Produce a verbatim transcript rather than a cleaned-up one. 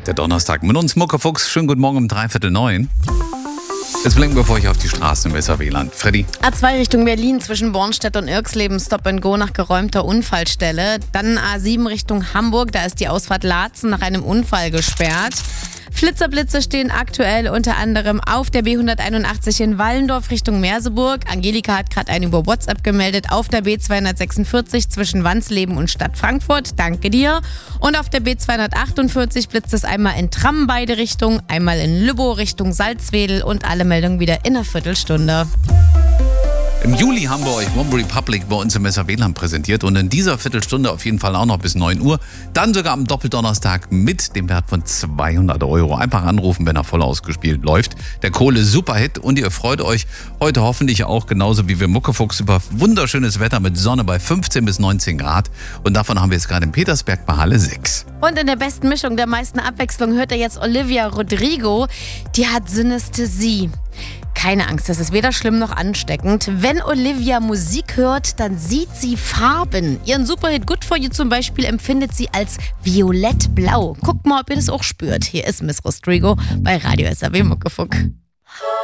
Der Donnerstag mit uns, Muckefuchs. Schönen guten Morgen um dreiviertel neun. Jetzt blicken wir vor euch auf die Straßen im Weserwieland. Freddy? A zwei Richtung Berlin zwischen Bornstedt und Irxleben, Stop and Go nach geräumter Unfallstelle. Dann A sieben Richtung Hamburg, da ist die Ausfahrt Laatzen nach einem Unfall gesperrt. Flitzerblitze stehen aktuell unter anderem auf der B hunderteinundachtzig in Wallendorf Richtung Merseburg. Angelika hat gerade einen über WhatsApp gemeldet. Auf der B zweihundertsechsundvierzig zwischen Wansleben und Stadt Frankfurt. Danke dir. Und auf der B zweihundertachtundvierzig blitzt es einmal in Tram beide Richtungen, einmal in Lübbow Richtung Salzwedel und alle Meldungen wieder in einer Viertelstunde. Im Juli haben wir euch One Republic bei uns im Weserwieland präsentiert und in dieser Viertelstunde auf jeden Fall auch noch bis neun Uhr. Dann sogar am Doppeldonnerstag mit dem Wert von zweihundert Euro. Einfach anrufen, wenn er voll ausgespielt läuft. Der Kohle Superhit und ihr freut euch heute hoffentlich auch genauso wie wir Muckefuchs über wunderschönes Wetter mit Sonne bei fünfzehn bis neunzehn Grad. Und davon haben wir jetzt gerade in Petersberg bei Halle sechs. Und in der besten Mischung der meisten Abwechslung hört ihr jetzt Olivia Rodrigo. Die hat Synästhesie. Keine Angst, das ist weder schlimm noch ansteckend. Wenn Olivia Musik hört, dann sieht sie Farben. Ihren Superhit Good For You zum Beispiel empfindet sie als violett-blau. Guckt mal, ob ihr das auch spürt. Hier ist Miss Rodrigo bei Radio S R W Muckefuck.